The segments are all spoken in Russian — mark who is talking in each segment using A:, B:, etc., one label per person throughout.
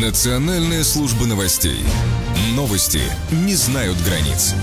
A: Национальная служба новостей. Новости не знают границ.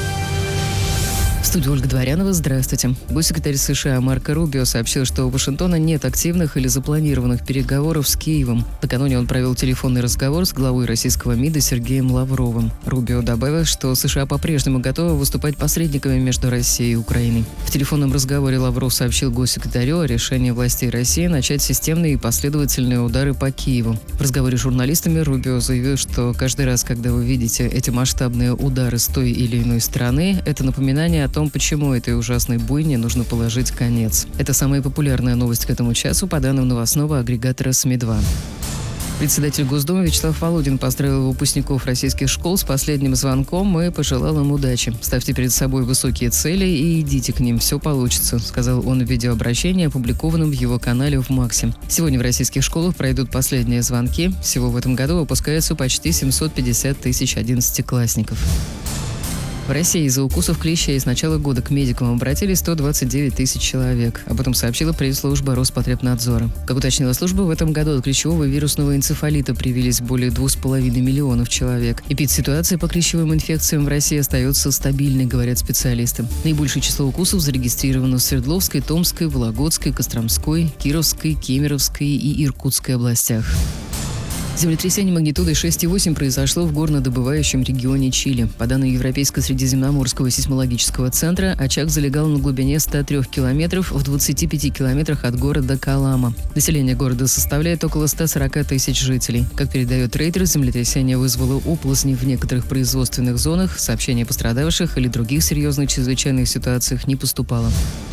B: В студии Ольга Дворянова. Здравствуйте. Госсекретарь США Марко Рубио сообщил, что у Вашингтона нет активных или запланированных переговоров с Киевом. Накануне он провел телефонный разговор с главой российского МИДа Сергеем Лавровым. Рубио добавил, что США по-прежнему готовы выступать посредниками между Россией и Украиной. В телефонном разговоре Лавров сообщил госсекретарю о решении властей России начать системные и последовательные удары по Киеву. В разговоре с журналистами Рубио заявил, что каждый раз, когда вы видите эти масштабные удары с той или иной стороны, это напоминание о том, почему этой ужасной буйне нужно положить конец. Это самая популярная новость к этому часу по данным новостного агрегатора СМИ-2. Председатель Госдумы Вячеслав Володин поздравил выпускников российских школ с последним звонком и пожелал им удачи. «Ставьте перед собой высокие цели и идите к ним, все получится», сказал он в видеообращении, опубликованном в его канале в МАКСе. Сегодня в российских школах пройдут последние звонки. Всего в этом году выпускаются почти 750 тысяч 11-классников. В России из-за укусов клещей с начала года к медикам обратились 129 тысяч человек. Об этом сообщила пресс-служба Роспотребнадзора. Как уточнила служба, в этом году от клещевого вирусного энцефалита привились более 2,5 миллионов человек. Эпидситуация по клещевым инфекциям в России остается стабильной, говорят специалисты. Наибольшее число укусов зарегистрировано в Свердловской, Томской, Вологодской, Костромской, Кировской, Кемеровской и Иркутской областях. Землетрясение магнитудой 6,8 произошло в горнодобывающем регионе Чили. По данным Европейско-Средиземноморского сейсмологического центра, очаг залегал на глубине 103 километров в 25 километрах от города Калама. Население города составляет около 140 тысяч жителей. Как передает Reuters, землетрясение вызвало оползни в некоторых производственных зонах. Сообщений о пострадавших или других серьезных чрезвычайных ситуациях не поступало.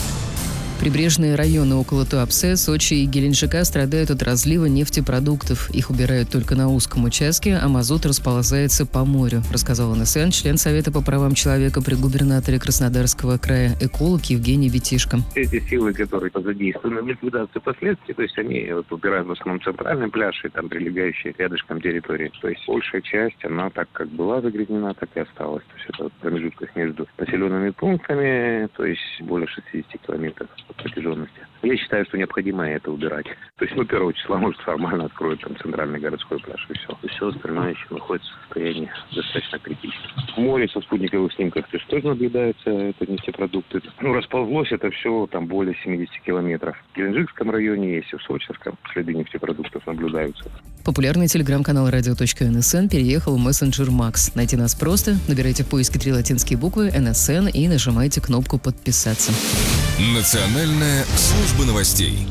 B: Прибрежные районы около Туапсе, Сочи и Геленджика страдают от разлива нефтепродуктов. Их убирают только на узком участке, а мазут расползается по морю, рассказал НСН член Совета по правам человека при губернаторе Краснодарского края, эколог Евгений Витишко.
C: Эти силы, которые задействованы в ликвидации последствий, то есть они убирают в основном центральный пляж и там прилегающие рядышком территории. То есть большая часть, она так как была загрязнена, так и осталась. То есть это в промежутках между населенными пунктами, то есть более 60 километров протяженности. Я считаю, что необходимо это убирать. То есть, 1 числа, может, формально откроют там центральный городской пляж и все. И все остальное еще находится в состоянии достаточно критичном. В море со спутниковых снимков тоже наблюдается это нефтепродукты. Расползлось это все там более 70 километров. В Геленджикском районе есть, и в Сочинском следы нефтепродуктов наблюдаются.
B: Популярный телеграм-канал radio.nsn переехал в мессенджер МАКС. Найти нас просто. Набирайте в поиске 3 латинские буквы НСН и нажимайте кнопку «Подписаться».
A: Национальная служба новостей.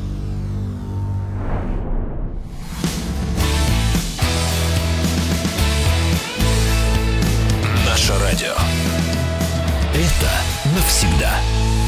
D: Наше радио. Это навсегда.